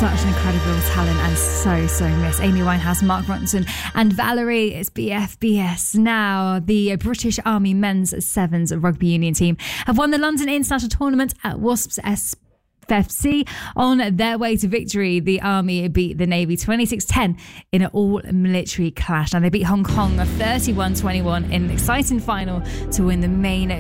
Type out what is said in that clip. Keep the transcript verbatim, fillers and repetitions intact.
such an incredible talent and so, so miss. Amy Winehouse, Mark Ronson and Valerie. It's B F B S. Now, the British Army men's sevens rugby union team have won the London International Tournament at Wasps S F C. On their way to victory, the Army beat the Navy twenty-six ten in an all-military clash. Now, they beat Hong Kong thirty-one twenty-one in an exciting final to win the main